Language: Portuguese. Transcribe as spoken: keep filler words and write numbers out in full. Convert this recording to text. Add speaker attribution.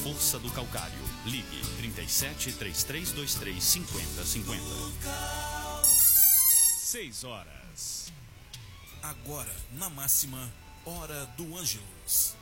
Speaker 1: força do calcário. Ligue trinta e sete, trinta e três vinte e três, cinquenta, cinquenta.
Speaker 2: Seis horas. Agora, na máxima, Hora do Ângelus.